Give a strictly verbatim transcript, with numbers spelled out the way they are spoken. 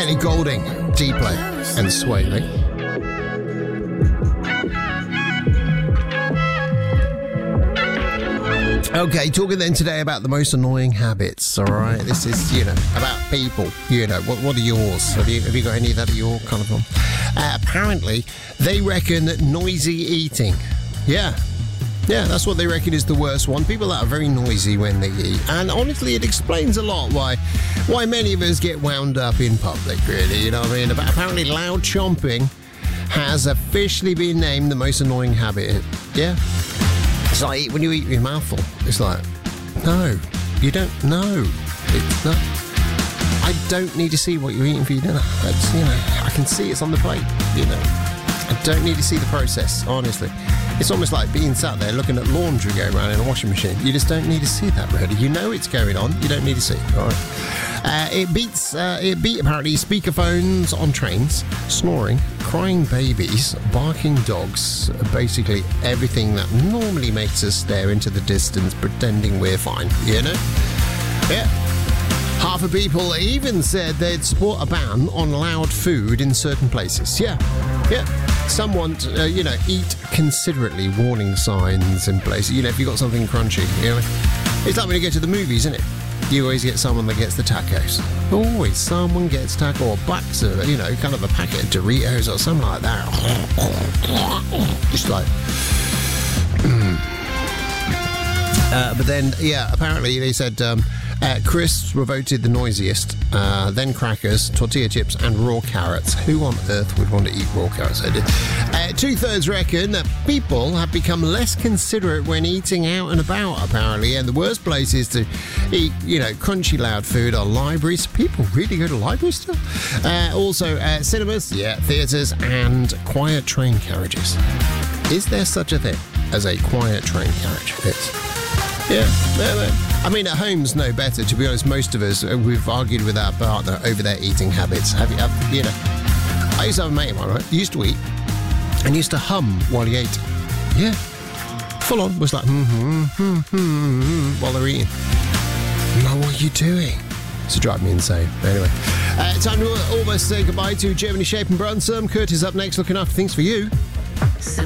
Ellie Goulding, Dplay, and Sway Lee. Okay, talking then today about the most annoying habits, all right? This is, you know, about people, you know. What what are yours? Have you, have you got any that are your kind of one? Uh, apparently, they reckon noisy eating. Yeah. Yeah, that's what they reckon is the worst one. People that are very noisy when they eat. And honestly, it explains a lot why why many of us get wound up in public, really. You know what I mean? Apparently, loud chomping has officially been named the most annoying habit. Yeah. It's like when you eat your mouthful, it's like, no, you don't know. It's not. I don't need to see what you're eating for your dinner. That's, you know, I can see it's on the plate, you know. I don't need to see the process, honestly. It's almost like being sat there looking at laundry going around in a washing machine. You just don't need to see that, really. You know it's going on. You don't need to see it, all right? Uh, it beats, uh, it beat, apparently, speakerphones on trains, snoring, crying babies, barking dogs, basically everything that normally makes us stare into the distance pretending we're fine, you know? Yeah. Half of people even said they'd support a ban on loud food in certain places. Yeah, yeah. Some want, uh, you know, eat considerately warning signs in places. You know, if you've got something crunchy, you know. It's like when you go to the movies, isn't it? You always get someone that gets the tacos. Always someone gets taco or bucks of, you know, kind of a packet of Doritos or something like that. Just like... Mm. Uh, but then, yeah, apparently they said um, uh, crisps were voted the noisiest, uh, then crackers, tortilla chips, and raw carrots. Who on earth would want to eat raw carrots? I did. Uh, two-thirds reckon that people have become less considerate when eating out and about, apparently, and the worst places to eat, you know, crunchy, loud food are libraries. People really go to libraries still? Uh, also, uh, cinemas, yeah, theatres, and quiet train carriages. Is there such a thing as a quiet train carriage? It's... Yeah, I mean, at home's no better. To be honest, most of us, we've argued with our partner over their eating habits. Have you, have, you know, I used to have a mate of mine, right? He used to eat and used to hum while he ate. Yeah, full on, was like, hmm, hmm, hmm, hmm, while they're eating. No, what are you doing? It's to drive me insane. Anyway, uh, time to almost say goodbye to Germany Shape and Brunsum. Kurt is up next, looking after things for you.